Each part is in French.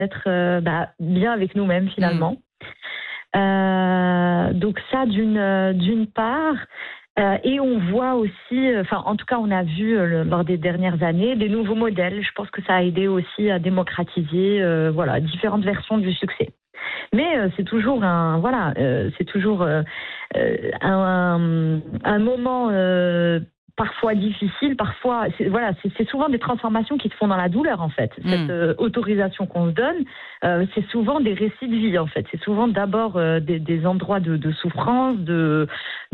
d'être bien avec nous-mêmes finalement. Donc ça d'une part. Et on voit aussi, en tout cas, on a vu lors des dernières années des nouveaux modèles. Je pense que ça a aidé aussi à démocratiser, différentes versions du succès. Mais c'est toujours un moment parfois difficile, parfois c'est souvent des transformations qui se font dans la douleur en fait. Cette autorisation qu'on se donne, c'est souvent des récits de vie en fait. C'est souvent d'abord des endroits de souffrance, de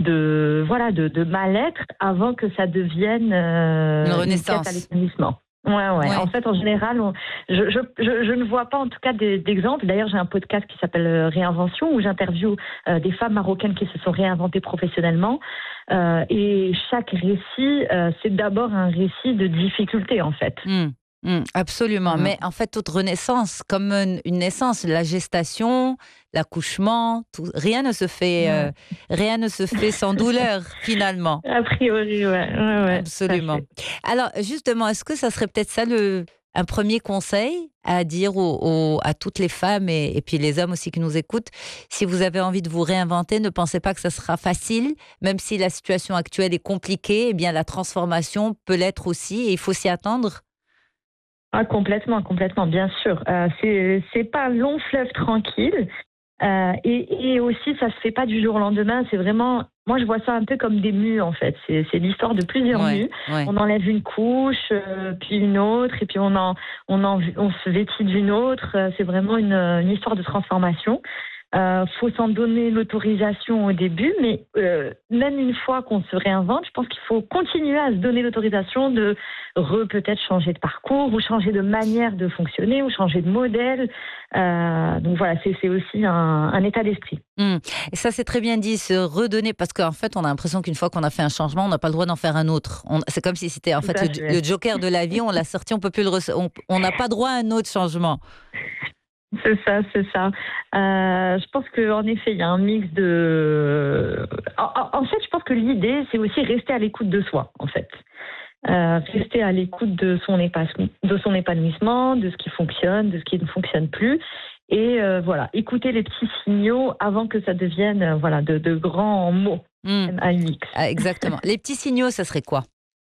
mal-être, avant que ça devienne une quête renaissance. à l'épanouissement. Ouais. En fait, en général, je ne vois pas en tout cas d'exemples. D'ailleurs, j'ai un podcast qui s'appelle Réinvention où j'interviewe des femmes marocaines qui se sont réinventées professionnellement. Et chaque récit, c'est d'abord un récit de difficulté, en fait. Absolument. Mais en fait, toute renaissance, comme une naissance, la gestation, l'accouchement, rien ne se fait sans douleur, finalement. A priori, ouais. Absolument. Alors, justement, est-ce que ça serait peut-être ça un premier conseil à dire à toutes les femmes et puis les hommes aussi qui nous écoutent? Si vous avez envie de vous réinventer, ne pensez pas que ça sera facile, même si la situation actuelle est compliquée, eh bien la transformation peut l'être aussi et il faut s'y attendre. Ah, complètement, bien sûr. C'est pas un long fleuve tranquille. Et aussi, ça se fait pas du jour au lendemain. C'est vraiment, moi, je vois ça un peu comme des mues, en fait. C'est l'histoire de plusieurs mues. Ouais. On enlève une couche, puis une autre, et puis on se vêtit d'une autre. C'est vraiment une histoire de transformation. Faut s'en donner l'autorisation au début, mais même une fois qu'on se réinvente, je pense qu'il faut continuer à se donner l'autorisation de peut-être changer de parcours, ou changer de manière de fonctionner, ou changer de modèle. Donc voilà, c'est aussi un état d'esprit. Et ça, c'est très bien dit, se redonner, parce qu'en fait, on a l'impression qu'une fois qu'on a fait un changement, on n'a pas le droit d'en faire un autre. C'est comme si c'était en fait le joker de la vie, on l'a sorti, on peut plus on n'a pas droit à un autre changement. C'est ça. Je pense qu'en effet, il y a un mix de... En fait, je pense que l'idée, c'est aussi rester à l'écoute de soi, en fait. Rester à l'écoute de son épanouissement, de ce qui fonctionne, de ce qui ne fonctionne plus. Et écouter les petits signaux avant que ça devienne de grands mots. MAUX. Exactement. Les petits signaux, ça serait quoi?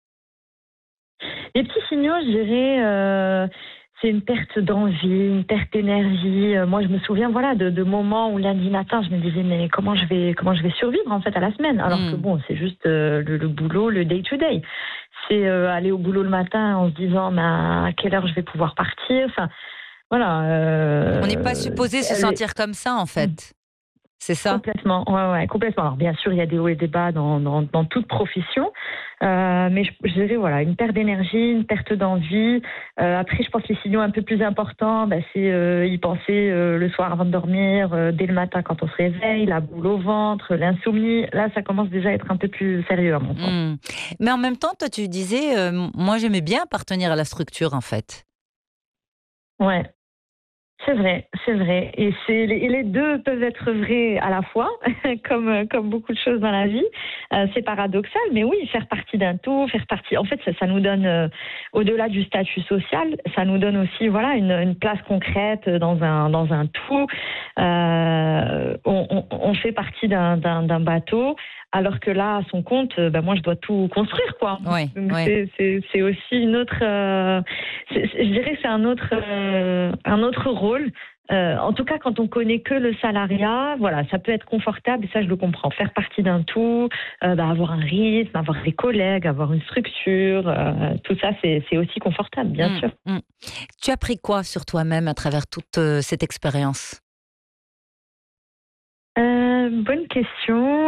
Les petits signaux, je dirais... c'est une perte d'envie, une perte d'énergie. Moi, je me souviens, de moments où lundi matin, je me disais, mais comment je vais survivre en fait à la semaine? Alors que bon, c'est juste le boulot, le day to day. C'est aller au boulot le matin en se disant, à quelle heure je vais pouvoir partir? Enfin, voilà. On n'est pas supposé se sentir comme ça, en fait. C'est ça? Complètement, ouais, complètement. Alors bien sûr, il y a des hauts et des bas dans toute profession, mais je dirais une perte d'énergie, une perte d'envie. Après, je pense que les signaux un peu plus importants, c'est y penser le soir avant de dormir, dès le matin quand on se réveille, la boule au ventre, l'insomnie. Là, ça commence déjà à être un peu plus sérieux à mon sens. Mais en même temps, toi, tu disais, moi, j'aimais bien appartenir à la structure, en fait. Ouais. C'est vrai. Et les deux peuvent être vrais à la fois, comme beaucoup de choses dans la vie. C'est paradoxal, mais oui, faire partie d'un tout, En fait, ça nous donne, au-delà du statut social, ça nous donne aussi, une place concrète dans un tout. On fait partie d'un bateau. Alors que là, à son compte, moi, je dois tout construire, quoi. Ouais, Donc, c'est aussi une autre... je dirais que c'est un autre rôle. En tout cas, quand on connaît que le salariat, ça peut être confortable, et ça, je le comprends. Faire partie d'un tout, avoir un rythme, avoir des collègues, avoir une structure, tout ça, c'est aussi confortable, bien sûr. Tu as appris quoi sur toi-même à travers toute cette expérience? Bonne question.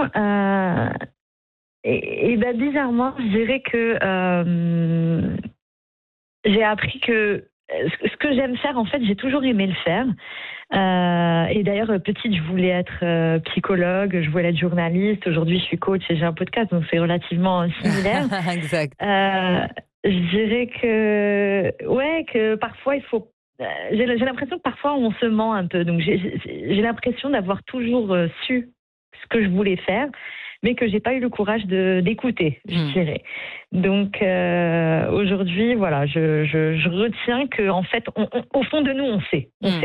Bizarrement, je dirais que j'ai appris que ce que j'aime faire, en fait, j'ai toujours aimé le faire. Et d'ailleurs, petite, je voulais être psychologue, je voulais être journaliste. Aujourd'hui, je suis coach et j'ai un podcast, donc c'est relativement similaire. Exact. Je dirais que parfois, il faut... J'ai l'impression que parfois, on se ment un peu. Donc, j'ai l'impression d'avoir toujours su ce que je voulais faire. mais que j'ai pas eu le courage d'écouter, je dirais. Donc aujourd'hui, voilà, je retiens que en fait, au fond de nous, on sait